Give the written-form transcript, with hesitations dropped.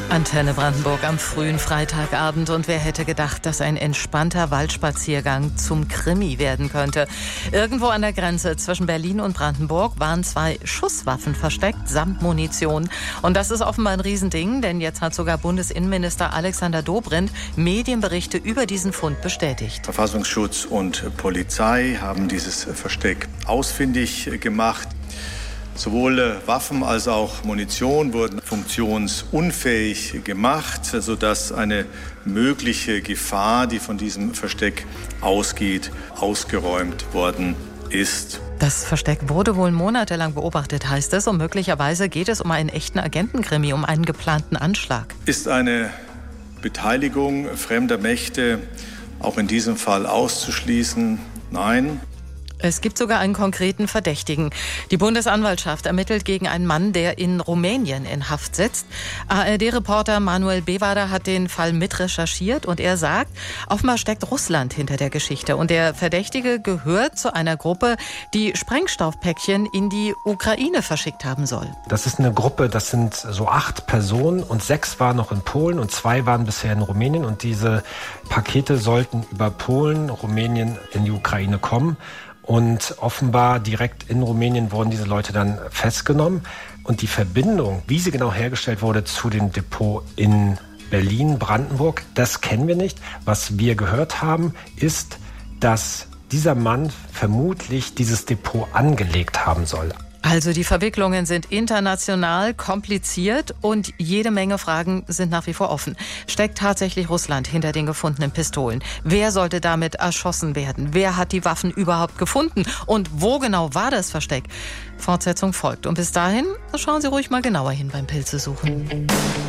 Antenne Brandenburg am frühen Freitagabend. Und wer hätte gedacht, dass ein entspannter Waldspaziergang zum Krimi werden könnte? Irgendwo an der Grenze zwischen Berlin und Brandenburg waren 2 Schusswaffen versteckt, samt Munition. Und das ist offenbar ein Riesending, denn jetzt hat sogar Bundesinnenminister Alexander Dobrindt Medienberichte über diesen Fund bestätigt. Verfassungsschutz und Polizei haben dieses Versteck ausfindig gemacht. Sowohl Waffen als auch Munition wurden funktionsunfähig gemacht, sodass eine mögliche Gefahr, die von diesem Versteck ausgeht, ausgeräumt worden ist. Das Versteck wurde wohl monatelang beobachtet, heißt es. Und möglicherweise geht es um einen echten Agentenkrimi, um einen geplanten Anschlag. Ist eine Beteiligung fremder Mächte auch in diesem Fall auszuschließen? Nein. Es gibt sogar einen konkreten Verdächtigen. Die Bundesanwaltschaft ermittelt gegen einen Mann, der in Rumänien in Haft sitzt. ARD-Reporter Manuel Bewader hat den Fall mitrecherchiert und er sagt, offenbar steckt Russland hinter der Geschichte. Und der Verdächtige gehört zu einer Gruppe, die Sprengstoffpäckchen in die Ukraine verschickt haben soll. Das ist eine Gruppe, das sind so 8 Personen und 6 waren noch in Polen und 2 waren bisher in Rumänien. Und diese Pakete sollten über Polen, Rumänien in die Ukraine kommen. Und offenbar direkt in Rumänien wurden diese Leute dann festgenommen. Und die Verbindung, wie sie genau hergestellt wurde zu dem Depot in Berlin, Brandenburg, das kennen wir nicht. Was wir gehört haben, ist, dass dieser Mann vermutlich dieses Depot angelegt haben soll. Also die Verwicklungen sind international kompliziert und jede Menge Fragen sind nach wie vor offen. Steckt tatsächlich Russland hinter den gefundenen Pistolen? Wer sollte damit erschossen werden? Wer hat die Waffen überhaupt gefunden? Und wo genau war das Versteck? Fortsetzung folgt. Und bis dahin schauen Sie ruhig mal genauer hin beim Pilze suchen.